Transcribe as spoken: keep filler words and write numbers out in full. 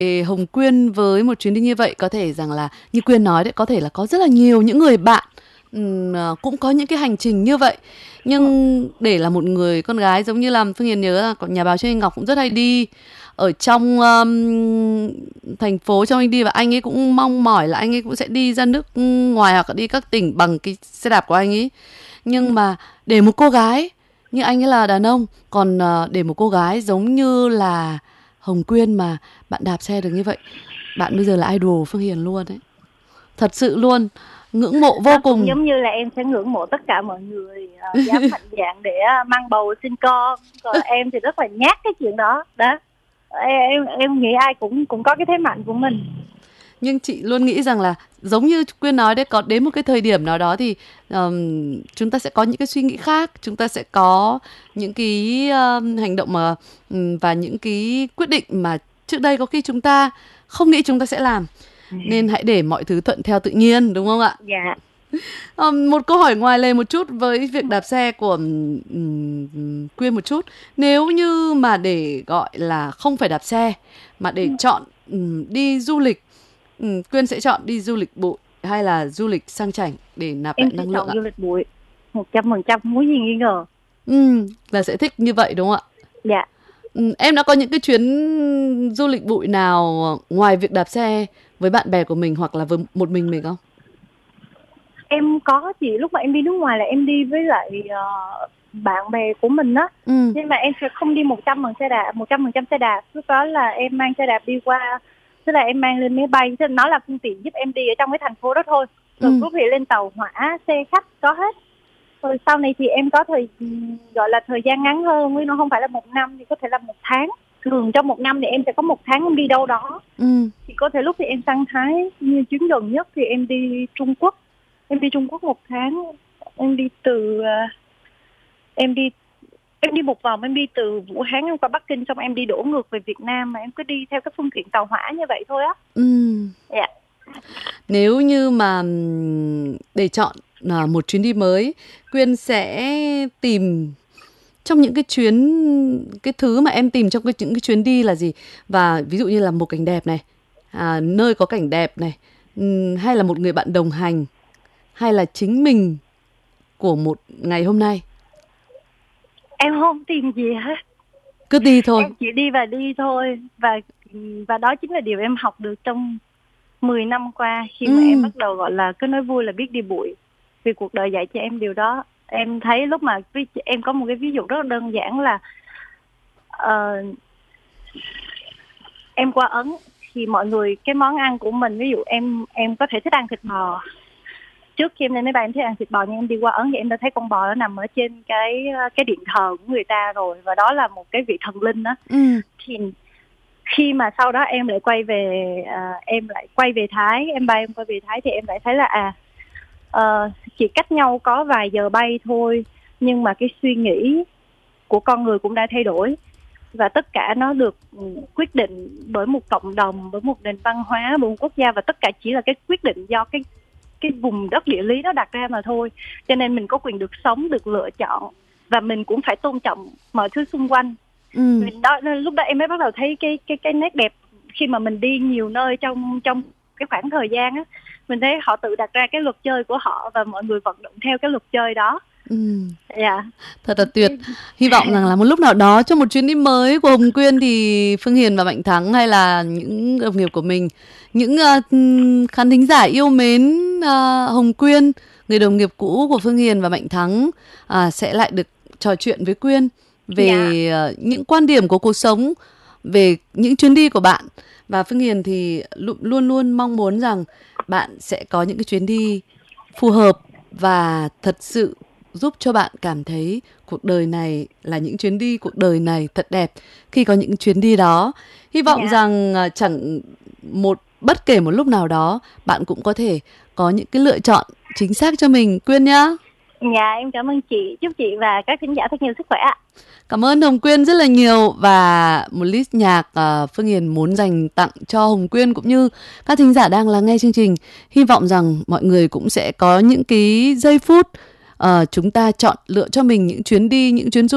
Hồng Quyên với một chuyến đi như vậy, có thể rằng là như Quyên nói đấy, có thể là có rất là nhiều những người bạn ừm, à, cũng có những cái hành trình như vậy. Nhưng để là một người con gái, giống như là Phương Hiền nhớ là nhà báo Trương Anh Ngọc cũng rất hay đi ở trong um, thành phố trong anh đi, và anh ấy cũng mong mỏi là anh ấy cũng sẽ đi ra nước ngoài hoặc là đi các tỉnh bằng cái xe đạp của anh ấy. Nhưng mà để một cô gái như anh ấy là đàn ông, còn uh, để một cô gái giống như là Hồng Quyên mà bạn đạp xe được như vậy, bạn bây giờ là idol Phương Hiền luôn đấy. Thật sự luôn, ngưỡng mộ vô Nó cùng. cũng giống như là em sẽ ngưỡng mộ tất cả mọi người uh, dám mạnh dạn để uh, mang bầu sinh con. Còn em thì rất là nhát cái chuyện đó. Đó. Em em nghĩ ai cũng cũng có cái thế mạnh của mình. Nhưng chị luôn nghĩ rằng là giống như Quyên nói đấy, có đến một cái thời điểm nào đó thì um, chúng ta sẽ có những cái suy nghĩ khác, chúng ta sẽ có những cái um, hành động mà um, và những cái quyết định mà trước đây có khi chúng ta không nghĩ chúng ta sẽ làm. Ừ. Nên hãy để mọi thứ thuận theo tự nhiên, đúng không ạ? Dạ. Um, một câu hỏi ngoài lề một chút với việc đạp xe của um, Quyên một chút. Nếu như mà để gọi là không phải đạp xe mà để chọn um, đi du lịch, um, Quyên sẽ chọn đi du lịch bụi hay là du lịch sang chảnh để nạp lại năng lượng ạ? Em sẽ chọn du lịch bụi một trăm phần trăm, không có gì nghi ngờ. Ừ, là sẽ thích như vậy đúng không ạ? Dạ. Ừ, em đã có những cái chuyến du lịch bụi nào ngoài việc đạp xe với bạn bè của mình hoặc là với một mình mình không? Em có chị, lúc mà em đi nước ngoài là em đi với lại uh, bạn bè của mình á. Ừ. Nhưng mà em sẽ không đi một trăm phần xe đạp, một trăm phần trăm xe đạp. Lúc đó là em mang xe đạp đi qua, tức là em mang lên máy bay, tức là nó là phương tiện giúp em đi ở trong cái thành phố đó thôi. Rồi ừ. lúc thì lên tàu hỏa, xe khách có hết. Rồi sau này thì em có thời gọi là thời gian ngắn hơn, vì nó không phải là một năm thì có thể là một tháng. Thường trong một năm thì em sẽ có một tháng em đi đâu đó. Ừ. Thì có thể lúc thì em sang Thái, như chuyến gần nhất thì em đi Trung Quốc. Em đi Trung Quốc một tháng, em đi từ uh, em đi em đi một vòng, em đi từ Vũ Hán em qua Bắc Kinh, xong em đi đổ ngược về Việt Nam, mà em cứ đi theo các phương tiện tàu hỏa như vậy thôi á. Ừ. Dạ. Nếu như mà để chọn uh, một chuyến đi mới, Quyên sẽ tìm trong những cái chuyến, cái thứ mà em tìm trong cái, những cái chuyến đi là gì? Và ví dụ như là một cảnh đẹp này, à, nơi có cảnh đẹp này, um, hay là một người bạn đồng hành, hay là chính mình của một ngày hôm nay? Em không tìm gì hết. Cứ đi thôi. Em chỉ đi và đi thôi. Và và đó chính là điều em học được trong mười năm qua, khi mà ừ. em bắt đầu gọi là cứ nói vui là biết đi bụi. Vì cuộc đời dạy cho em điều đó. Em thấy lúc mà em có một cái ví dụ rất là đơn giản là uh, em qua Ấn thì mọi người, cái món ăn của mình, ví dụ em em có thể thích ăn thịt bò. Trước khi em lên máy bay em thích ăn thịt bò, nhưng em đi qua Ấn thì em đã thấy con bò nó nằm ở trên cái cái điện thờ của người ta rồi, và đó là một cái vị thần linh đó. Ừ. Thì khi mà sau đó em lại quay về à, em lại quay về Thái, em bay em quay về Thái thì em lại thấy là à uh, chỉ cách nhau có vài giờ bay thôi, nhưng mà cái suy nghĩ của con người cũng đã thay đổi, và tất cả nó được quyết định bởi một cộng đồng, bởi một nền văn hóa, bởi một quốc gia, và tất cả chỉ là cái quyết định do cái cái vùng đất địa lý nó đặt ra mà thôi. Cho nên mình có quyền được sống, được lựa chọn, và mình cũng phải tôn trọng mọi thứ xung quanh. Ừ. Mình đó, lúc đó em mới bắt đầu thấy cái cái cái nét đẹp khi mà mình đi nhiều nơi trong trong cái khoảng thời gian á, mình thấy họ tự đặt ra cái luật chơi của họ và mọi người vận động theo cái luật chơi đó. Ừ. Yeah. Thật là tuyệt. Hy vọng rằng là một lúc nào đó trong một chuyến đi mới của Hồng Quyên thì Phương Hiền và Mạnh Thắng hay là những đồng nghiệp của mình, những uh, khán thính giả yêu mến uh, Hồng Quyên, người đồng nghiệp cũ của Phương Hiền và Mạnh Thắng, uh, sẽ lại được trò chuyện với Quyên về yeah. uh, những quan điểm của cuộc sống, về những chuyến đi của bạn. Và Phương Hiền thì luôn luôn mong muốn rằng bạn sẽ có những cái chuyến đi phù hợp và thật sự giúp cho bạn cảm thấy cuộc đời này là những chuyến đi, cuộc đời này thật đẹp khi có những chuyến đi đó. Hy vọng yeah. rằng chẳng một bất kể một lúc nào đó bạn cũng có thể có những cái lựa chọn chính xác cho mình, Quyên nhá. Dạ, em cảm ơn chị, chúc chị và các thính giả thật nhiều sức khỏe ạ. Cảm ơn Hồng Quyên rất là nhiều. Và một list nhạc uh, Phương Hiền muốn dành tặng cho Hồng Quyên cũng như các thính giả đang lắng nghe chương trình. Hy vọng rằng mọi người cũng sẽ có những cái giây phút uh, chúng ta chọn lựa cho mình những chuyến đi, những chuyến du